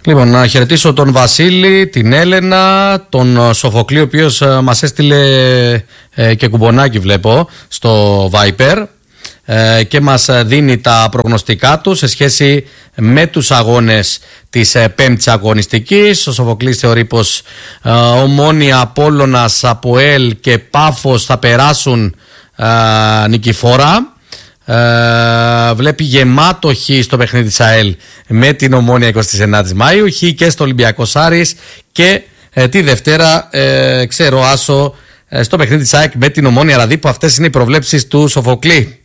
Λοιπόν, να χαιρετήσω τον Βασίλη, την Έλενα, τον Σοφοκλή, ο οποίος μας έστειλε και κουμπονάκι βλέπω στο Viper και μας δίνει τα προγνωστικά του σε σχέση με τους αγώνες της πέμπτης αγωνιστικής. Ο Σοφοκλής θεωρεί πως Ομόνοια, Απόλλωνας, ΑΠΟΕΛ και Πάφος θα περάσουν νικηφόρα. Βλέπει γεμάτο χ στο παιχνίδι της ΑΕΛ με την Ομόνοια 29 Μαΐου, χ και στο Ολυμπιακός Άρης, και τη Δευτέρα ξέρω άσο στο παιχνίδι της ΑΕΚ με την Ομόνοια, δηλαδή που αυτές είναι οι προβλέψεις του Σοφοκλή.